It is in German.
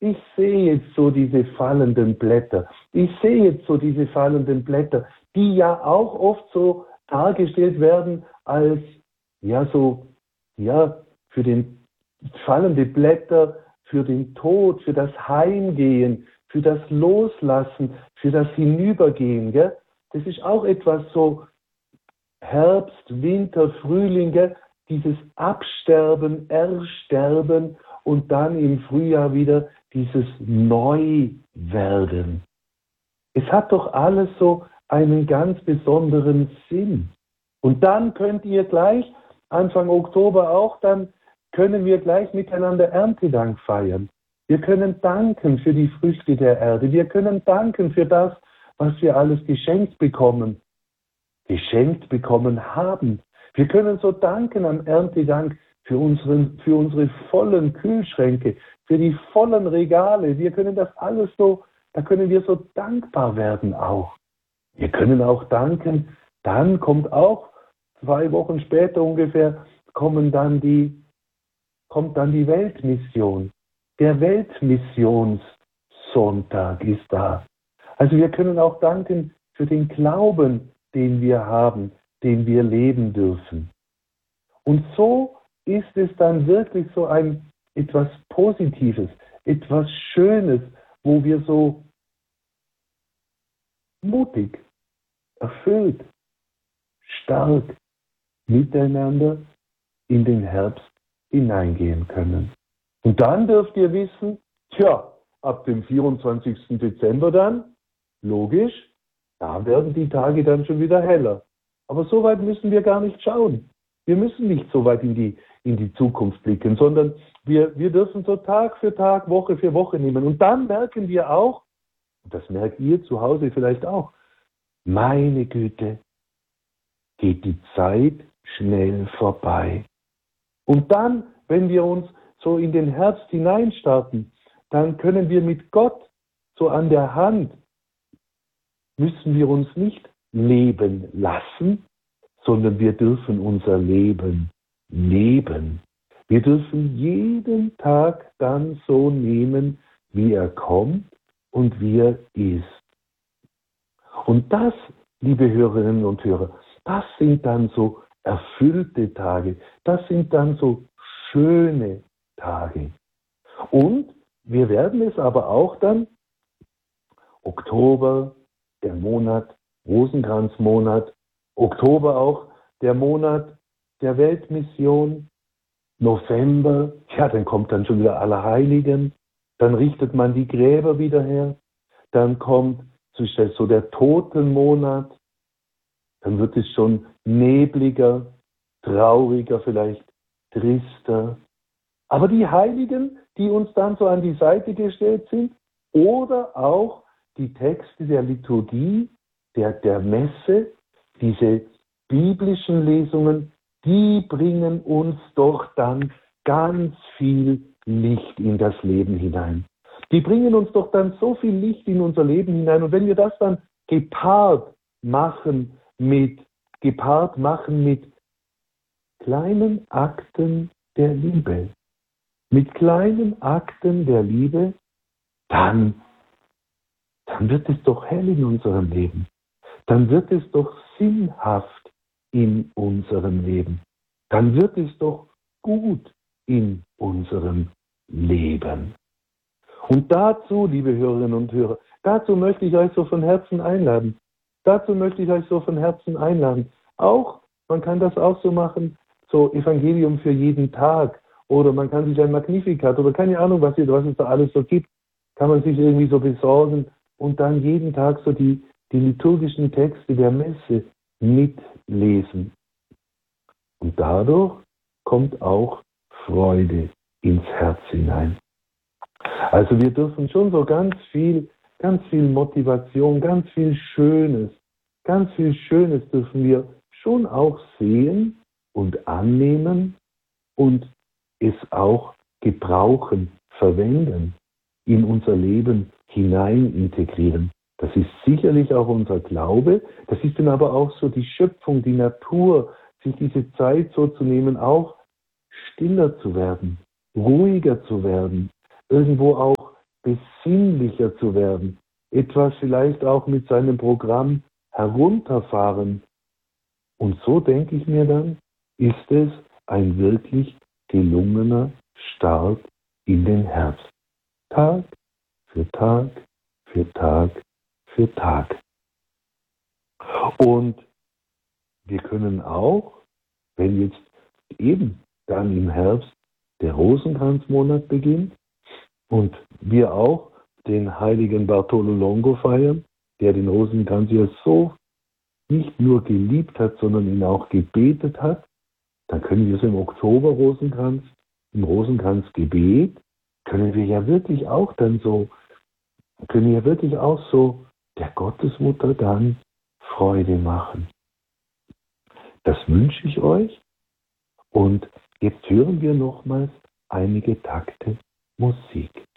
ich sehe jetzt so diese fallenden Blätter. Ich sehe jetzt so diese fallenden Blätter, die ja auch oft so dargestellt werden als, für den fallende Blätter, für den Tod, für das Heimgehen, für das Loslassen, für das Hinübergehen. Gell? Das ist auch etwas so Herbst, Winter, Frühling, gell? Dieses Absterben, Ersterben und dann im Frühjahr wieder dieses Neuwerden. Es hat doch alles so einen ganz besonderen Sinn. Und dann könnt ihr gleich, Anfang Oktober auch, dann können wir gleich miteinander Erntedank feiern. Wir können danken für die Früchte der Erde. Wir können danken für das, was wir alles geschenkt bekommen haben. Wir können so danken am Erntedank für unsere vollen Kühlschränke, für die vollen Regale. Wir können das alles so, da können wir so dankbar werden auch. Wir können auch danken, dann kommt auch 2 Wochen später ungefähr, kommt dann die Weltmission. Der Weltmissionssonntag ist da. Also wir können auch danken für den Glauben, den wir haben, den wir leben dürfen. Und so ist es dann wirklich so etwas Positives, etwas Schönes, wo wir so mutig, erfüllt, stark miteinander in den Herbst hineingehen können. Und dann dürft ihr wissen, ab dem 24. Dezember dann, logisch, da werden die Tage dann schon wieder heller. Aber so weit müssen wir gar nicht schauen. Wir müssen nicht so weit in die Zukunft blicken, sondern wir dürfen so Tag für Tag, Woche für Woche nehmen. Und dann merken wir auch, und das merkt ihr zu Hause vielleicht auch, meine Güte, geht die Zeit schnell vorbei. Und dann, wenn wir uns so in den Herbst hineinstarten, dann können wir mit Gott so an der Hand, müssen wir uns nicht leben lassen, sondern wir dürfen unser Leben leben. Wir dürfen jeden Tag dann so nehmen, wie er kommt und wie er ist. Und das, liebe Hörerinnen und Hörer, das sind dann so erfüllte Tage. Das sind dann so schöne Tage. Und wir werden es aber auch dann, Oktober, der Monat, Rosenkranzmonat, Oktober auch der Monat der Weltmission, November, dann kommt dann schon wieder Allerheiligen, dann richtet man die Gräber wieder her, dann kommt so der Totenmonat, dann wird es schon nebliger, trauriger vielleicht, trister. Aber die Heiligen, die uns dann so an die Seite gestellt sind, oder auch die Texte der Liturgie, der Messe, diese biblischen Lesungen, die bringen uns doch dann ganz viel Licht in das Leben hinein. Die bringen uns doch dann so viel Licht in unser Leben hinein. Und wenn wir das dann gepaart machen mit kleinen Akten der Liebe, dann wird es doch hell in unserem Leben. Dann wird es doch sinnhaft in unserem Leben. Dann wird es doch gut in unserem Leben. Und dazu, liebe Hörerinnen und Hörer, dazu möchte ich euch so von Herzen einladen. Auch, man kann das auch so machen, so Evangelium für jeden Tag. Oder man kann sich ein Magnificat oder keine Ahnung, was es da alles so gibt, kann man sich irgendwie so besorgen und dann jeden Tag so die liturgischen Texte der Messe mitlesen. Und dadurch kommt auch Freude ins Herz hinein. Also wir dürfen schon so ganz viel Motivation, ganz viel Schönes dürfen wir schon auch sehen und annehmen und es auch gebrauchen, verwenden, in unser Leben hinein integrieren. Das ist sicherlich auch unser Glaube, das ist dann aber auch so die Schöpfung, die Natur, sich diese Zeit so zu nehmen, auch stiller zu werden, ruhiger zu werden, irgendwo auch besinnlicher zu werden, etwas vielleicht auch mit seinem Programm herunterfahren. Und so denke ich mir dann, ist es ein wirklich gelungener Start in den Herbst. Tag für Tag für Tag für Tag. Und wir können auch, wenn jetzt eben dann im Herbst der Rosenkranzmonat beginnt und wir auch den heiligen Bartolo Longo feiern, der den Rosenkranz ja so nicht nur geliebt hat, sondern ihn auch gebetet hat, dann können wir so im Oktober Rosenkranz, im Rosenkranzgebet, können wir ja wirklich auch der Gottesmutter dann Freude machen. Das wünsche ich euch. Und jetzt hören wir nochmals einige Takte Musik.